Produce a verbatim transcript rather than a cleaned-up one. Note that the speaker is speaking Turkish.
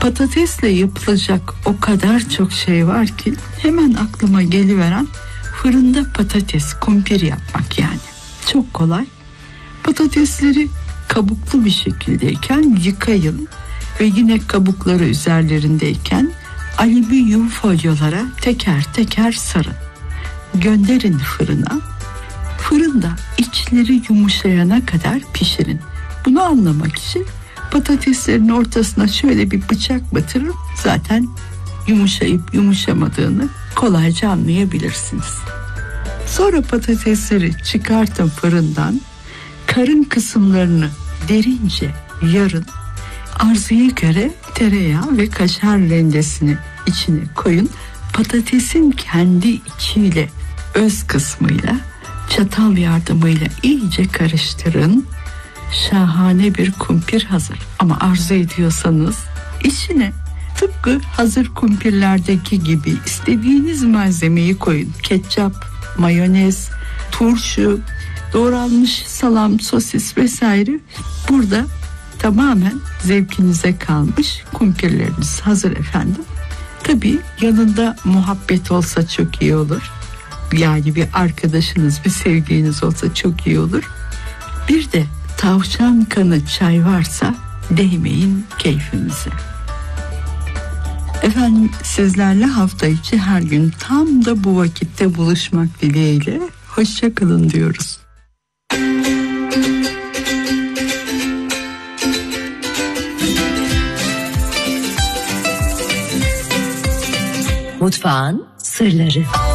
Patatesle yapılacak o kadar çok şey var ki hemen aklıma geliveren fırında patates kumpir yapmak yani. Çok kolay. Patatesleri kabuklu bir şekildeyken yıkayın ve yine kabukları üzerlerindeyken alüminyum folyolara teker teker sarın. Gönderin fırına. Fırında içleri yumuşayana kadar pişirin. Bunu anlamak için patateslerin ortasına şöyle bir bıçak batırın. Zaten yumuşayıp yumuşamadığını kolayca anlayabilirsiniz. Sonra patatesleri çıkartın fırından. Karın kısımlarını derince yarın. Arzuya göre tereyağı ve kaşar rendesini içine koyun. Patatesin kendi içiyle, öz kısmıyla çatal yardımıyla iyice karıştırın. Şahane bir kumpir hazır. Ama arzu ediyorsanız içine tıpkı hazır kumpirlerdeki gibi istediğiniz malzemeyi koyun. Ketçap, mayonez, turşu, doğranmış salam, sosis vesaire. Burada tamamen zevkinize kalmış kumpirleriniz hazır efendim. Tabii yanında muhabbet olsa çok iyi olur. Yani bir arkadaşınız, bir sevgiliniz olsa çok iyi olur. Bir de tavşan kanı çay varsa değmeyin keyfimize. Efendim sizlerle hafta içi her gün tam da bu vakitte buluşmak dileğiyle hoşça kalın diyoruz. Mutfağın sırları.